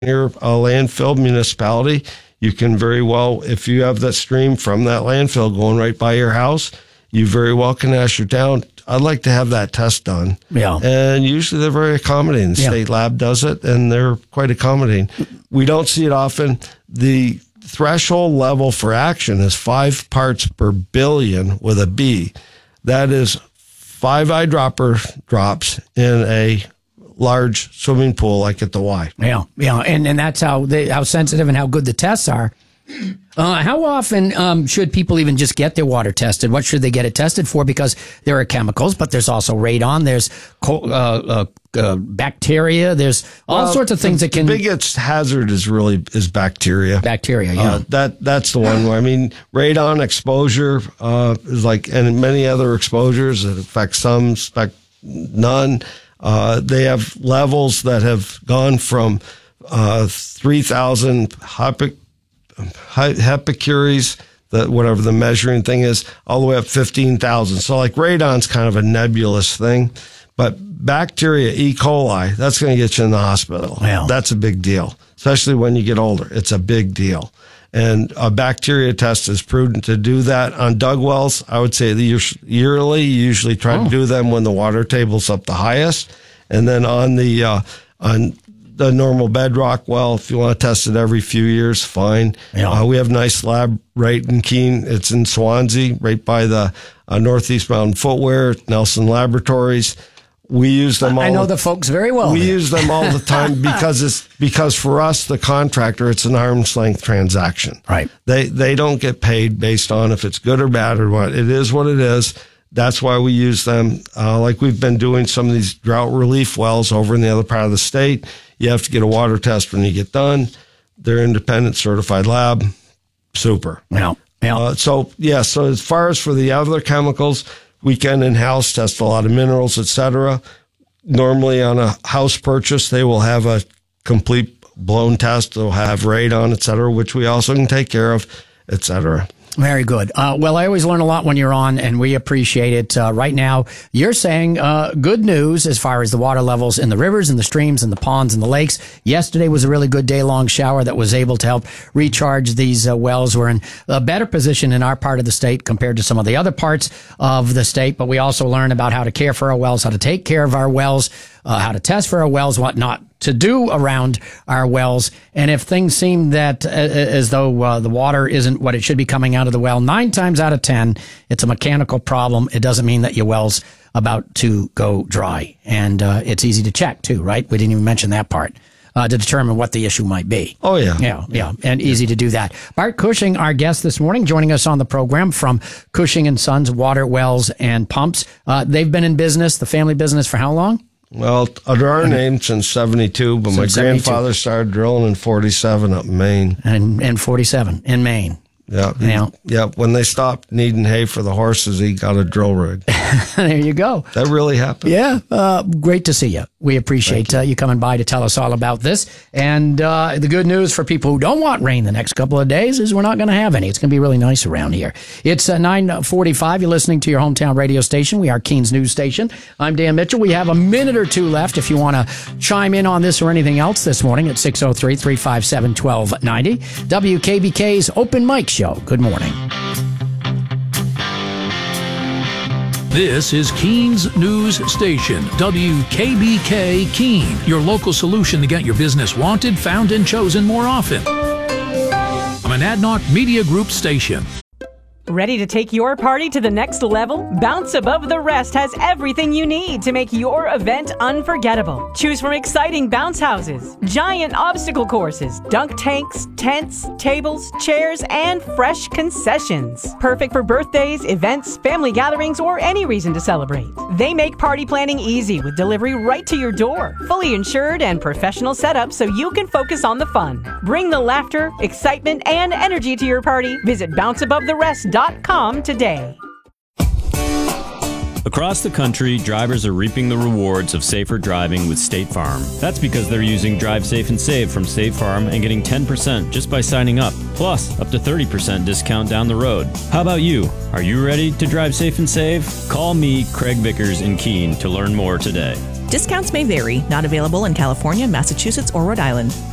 your landfill municipality, you can very well, if you have that stream from that landfill going right by your house, you very well can ask your town, I'd like to have that test done. Yeah. And usually they're very accommodating. The state lab does it, and they're quite accommodating. We don't see it often. The threshold level for action is 5 parts per billion with a B. That is 5 eyedropper drops in a large swimming pool like at the Y. Yeah. And that's how sensitive and how good the tests are. How often should people even just get their water tested? What should they get it tested for? Because there are chemicals, but there's also radon. There's bacteria. There's all sorts of things that can. The biggest hazard is bacteria. Bacteria, yeah. That's the one. I mean, radon exposure is like, and many other exposures. It affects some, none. They have levels that have gone from 3,000 hepicuries, whatever the measuring thing is, all the way up 15,000. So like radon's kind of a nebulous thing, but bacteria, E. coli, that's going to get you in the hospital. Wow. That's a big deal, especially when you get older. It's a big deal. And a bacteria test is prudent to do that on dug wells. I would say yearly, you usually try to do them when the water table's up the highest. And then on the normal bedrock well, if you want to test it every few years, fine. Yeah. We have a nice lab right in Keene. It's in Swansea, right by the Northeast Mountain Footwear, Nelson Laboratories. We use them all. I know the folks very well. We use them all the time because for us, the contractor, it's an arm's length transaction. Right. They don't get paid based on if it's good or bad or what. It is what it is. That's why we use them. Like we've been doing some of these drought relief wells over in the other part of the state. You have to get a water test when you get done. They're independent certified lab. Super. Yeah. So as far as for the other chemicals, we can in-house test a lot of minerals, et cetera. Normally on a house purchase, they will have a complete blown test. They'll have radon, et cetera, which we also can take care of, et cetera. Very good. Well, I always learn a lot when you're on, and we appreciate it. Right now, you're saying good news as far as the water levels in the rivers and the streams and the ponds and the lakes. Yesterday was a really good day-long shower that was able to help recharge these wells. We're in a better position in our part of the state compared to some of the other parts of the state, but we also learn about how to care for our wells, how to take care of our wells, how to test for our wells, what not to do around our wells. And if things seem that as though the water isn't what it should be coming out of the well, 9 times out of 10, it's a mechanical problem. It doesn't mean that your well's about to go dry. And it's easy to check too, right? We didn't even mention that part. To determine what the issue might be. Oh, yeah. Yeah, and easy to do that. Bart Cushing, our guest this morning, joining us on the program from Cushing & Sons Water Wells and Pumps. They've been in business, the family business, for how long? Well, under our name since 72, but my grandfather started drilling in 47 up in Maine. And 47 in Maine. Yeah. When they stopped needing hay for the horses, he got a drill rig. There you go. That really happened. Yeah. Great to see you. We appreciate you coming by to tell us all about this. And the good news for people who don't want rain the next couple of days is we're not going to have any. It's going to be really nice around here. It's 9:45. You're listening to your hometown radio station. We are Keene's News Station. I'm Dan Mitchell. We have a minute or two left if you want to chime in on this or anything else this morning at 603-357-1290. WKBK's Open Mic Show. Good morning. This is Keene's News Station, WKBK Keene, your local solution to get your business wanted, found, and chosen more often. I'm an Adnoc Media Group station. Ready to take your party to the next level? Bounce Above the Rest has everything you need to make your event unforgettable. Choose from exciting bounce houses, giant obstacle courses, dunk tanks, tents, tables, chairs, and fresh concessions. Perfect for birthdays, events, family gatherings, or any reason to celebrate. They make party planning easy with delivery right to your door. Fully insured and professional setup so you can focus on the fun. Bring the laughter, excitement, and energy to your party. Visit bounceabovetherest.com today. Across the country, drivers are reaping the rewards of safer driving with State Farm. That's because they're using Drive Safe and Save from State Farm and getting 10% just by signing up, plus up to 30% discount down the road. How about you? Are you ready to drive safe and save? Call me, Craig Vickers in Keene, to learn more today. Discounts may vary, not available in California, Massachusetts, or Rhode Island.